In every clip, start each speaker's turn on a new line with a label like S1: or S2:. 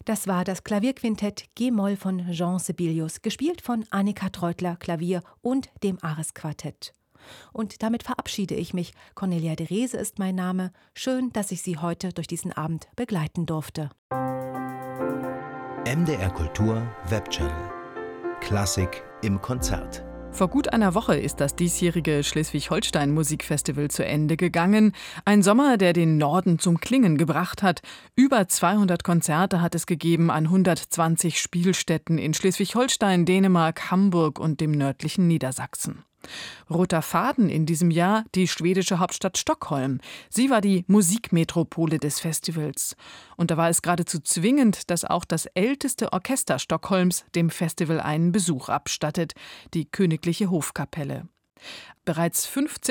S1: Das war das Klavierquintett G-Moll von Jean Sibelius, gespielt von Annika Treutler Klavier und dem Ares-Quartett. Und damit verabschiede ich mich. Cornelia de Rehse ist mein Name. Schön, dass ich Sie heute durch diesen Abend begleiten durfte.
S2: MDR Kultur Webchannel. Klassik im Konzert.
S3: Vor gut einer Woche ist das diesjährige Schleswig-Holstein-Musikfestival zu Ende gegangen. Ein Sommer, der den Norden zum Klingen gebracht hat. Über 200 Konzerte hat es gegeben an 120 Spielstätten in Schleswig-Holstein, Dänemark, Hamburg und dem nördlichen Niedersachsen. Roter Faden in diesem Jahr die schwedische Hauptstadt Stockholm. Sie war die Musikmetropole des Festivals. Und da war es geradezu zwingend, dass auch das älteste Orchester Stockholms dem Festival einen Besuch abstattet, die Königliche Hofkapelle. Bereits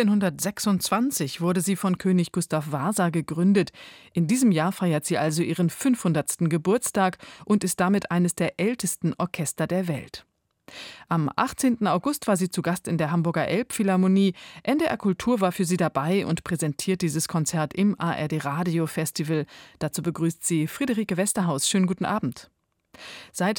S3: 1526 wurde sie von König Gustav Vasa gegründet. In diesem Jahr feiert sie also ihren 500. Geburtstag und ist damit eines der ältesten Orchester der Welt. Am 18. August war sie zu Gast in der Hamburger Elbphilharmonie. NDR Kultur war für sie dabei und präsentiert dieses Konzert im ARD Radio Festival. Dazu begrüßt sie Friederike Westerhaus. Schönen guten Abend. Seit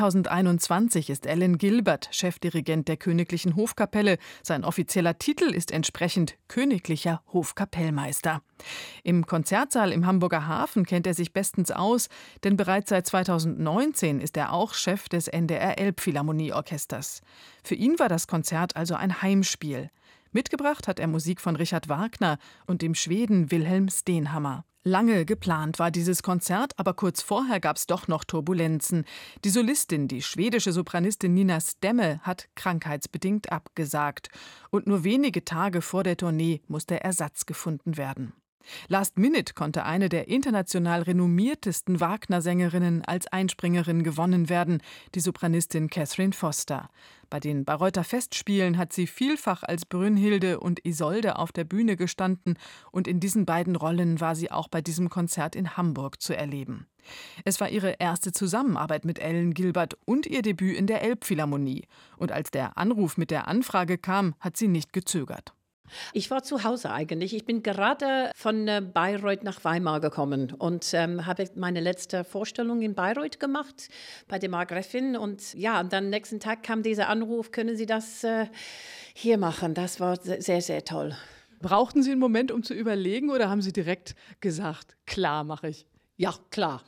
S3: 2021 ist Alan Gilbert Chefdirigent der Königlichen Hofkapelle. Sein offizieller Titel ist entsprechend Königlicher Hofkapellmeister. Im Konzertsaal im Hamburger Hafen kennt er sich bestens aus, denn bereits seit 2019 ist er auch Chef des NDR Elbphilharmonieorchesters. Für ihn war das Konzert also ein Heimspiel. Mitgebracht hat er Musik von Richard Wagner und dem Schweden Wilhelm Stenhammar. Lange geplant war dieses Konzert, aber kurz vorher gab es doch noch Turbulenzen. Die Solistin, die schwedische Sopranistin Nina Stemme, hat krankheitsbedingt abgesagt. Und nur wenige Tage vor der Tournee musste Ersatz gefunden werden. Last Minute konnte eine der international renommiertesten Wagner-Sängerinnen als Einspringerin gewonnen werden, die Sopranistin Catherine Foster. Bei den Bayreuther Festspielen hat sie vielfach als Brünnhilde und Isolde auf der Bühne gestanden und in diesen beiden Rollen war sie auch bei diesem Konzert in Hamburg zu erleben. Es war ihre erste Zusammenarbeit mit Alan Gilbert und ihr Debüt in der Elbphilharmonie. Und als der Anruf mit der Anfrage kam, hat sie nicht gezögert.
S4: Ich war zu Hause eigentlich. Ich bin gerade von Bayreuth nach Weimar gekommen und habe meine letzte Vorstellung in Bayreuth gemacht bei der Margräfin. Und ja, und dann nächsten Tag kam dieser Anruf, können Sie das hier machen? Das war sehr, sehr toll.
S3: Brauchten Sie einen Moment, um zu überlegen, oder haben Sie direkt gesagt, klar, mache ich?
S4: Ja, klar.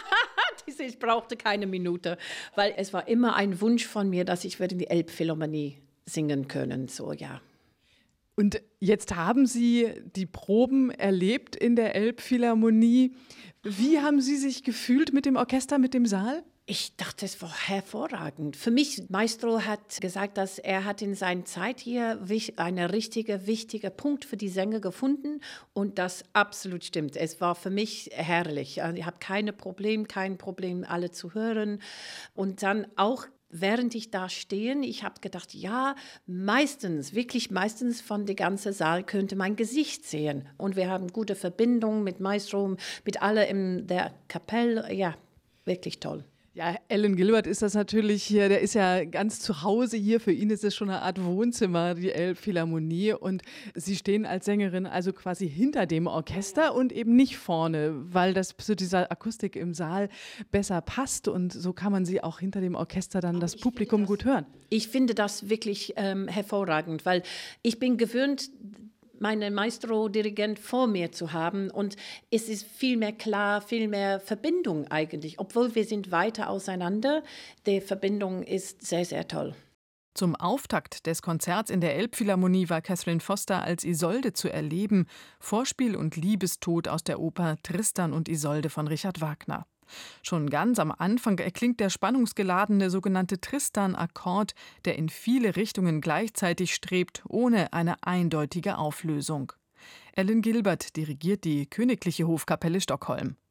S4: Ich brauchte keine Minute, weil es war immer ein Wunsch von mir, dass ich in die Elbphilharmonie singen können. So, ja.
S3: Und jetzt haben Sie die Proben erlebt in der Elbphilharmonie. Wie haben Sie sich gefühlt mit dem Orchester, mit dem Saal?
S4: Ich dachte, es war hervorragend. Für mich, Maestro hat gesagt, dass er hat in seiner Zeit hier einen wichtigen Punkt für die Sänger gefunden und das absolut stimmt. Es war für mich herrlich. Ich habe kein Problem, alle zu hören. Und dann auch während ich da stehe, ich habe gedacht, ja, meistens von der ganzen Saal könnte mein Gesicht sehen. Und wir haben gute Verbindung mit Maestro, mit alle in der Kapelle. Ja, wirklich toll.
S3: Ja, Alan Gilbert ist das natürlich hier, der ist ja ganz zu Hause hier. Für ihn ist es schon eine Art Wohnzimmer, die Elbphilharmonie. Und Sie stehen als Sängerin also quasi hinter dem Orchester und eben nicht vorne, weil das zu dieser Akustik im Saal besser passt. Und so kann man Sie auch hinter dem Orchester dann das Publikum gut hören.
S4: Ich finde das wirklich hervorragend, weil ich bin gewöhnt, meinen Maestro-Dirigent vor mir zu haben und es ist viel mehr klar, viel mehr Verbindung eigentlich, obwohl wir sind weiter auseinander. Die Verbindung ist sehr, sehr toll.
S3: Zum Auftakt des Konzerts in der Elbphilharmonie war Catherine Foster als Isolde zu erleben, Vorspiel und Liebestod aus der Oper Tristan und Isolde von Richard Wagner. Schon ganz am Anfang erklingt der spannungsgeladene sogenannte Tristan-Akkord, der in viele Richtungen gleichzeitig strebt, ohne eine eindeutige Auflösung. Alan Gilbert dirigiert die Königliche Hofkapelle Stockholm.